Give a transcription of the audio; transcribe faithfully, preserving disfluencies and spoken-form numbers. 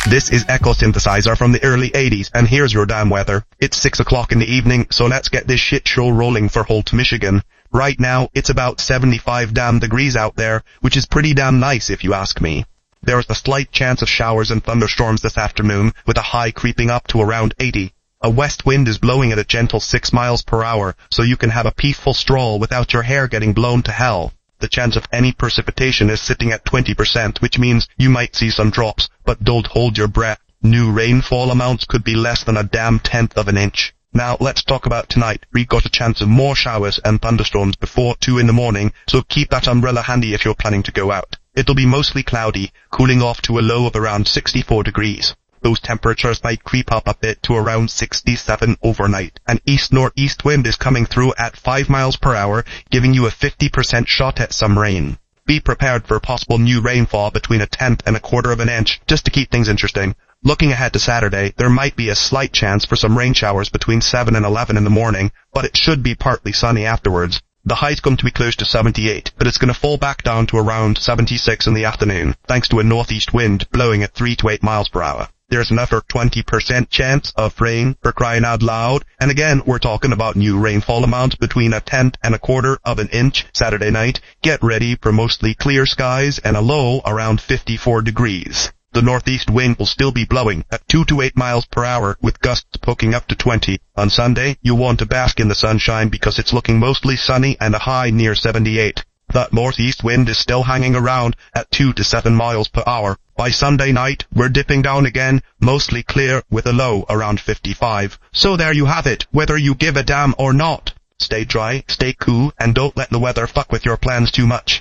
This is Echo Synthesizer from the early eighties, and here's your damn weather. It's six o'clock in the evening, so let's get this shit show rolling for Holt, Michigan. Right now, it's about seventy-five damn degrees out there, which is pretty damn nice if you ask me. There is a slight chance of showers and thunderstorms this afternoon, with a high creeping up to around eighty. A west wind is blowing at a gentle six miles per hour, so you can have a peaceful stroll without your hair getting blown to hell. The chance of any precipitation is sitting at twenty percent, which means you might see some drops, but don't hold your breath. New rainfall amounts could be less than a damn tenth of an inch. Now let's talk about tonight. We've got a chance of more showers and thunderstorms before two in the morning, so keep that umbrella handy if you're planning to go out. It'll be mostly cloudy, cooling off to a low of around sixty-four degrees. Those temperatures might creep up a bit to around sixty-seven overnight. An east-northeast wind is coming through at five miles per hour, giving you a fifty percent shot at some rain. Be prepared for possible new rainfall between a tenth and a quarter of an inch, just to keep things interesting. Looking ahead to Saturday, there might be a slight chance for some rain showers between seven and eleven in the morning, but it should be partly sunny afterwards. The high's going to be close to seventy-eight, but it's going to fall back down to around seventy-six in the afternoon, thanks to a northeast wind blowing at three to eight miles per hour. There's another twenty percent chance of rain, for crying out loud, and again, we're talking about new rainfall amounts between a tenth and a quarter of an inch Saturday night. Get ready for mostly clear skies and a low around fifty-four degrees. The northeast wind will still be blowing at two to eight miles per hour, with gusts poking up to twenty. On Sunday, you'll want to bask in the sunshine because it's looking mostly sunny and a high near seventy-eight. That northeast wind is still hanging around at two to seven miles per hour. By Sunday night, we're dipping down again, mostly clear with a low around fifty-five. So there you have it, whether you give a damn or not. Stay dry, stay cool, and don't let the weather fuck with your plans too much.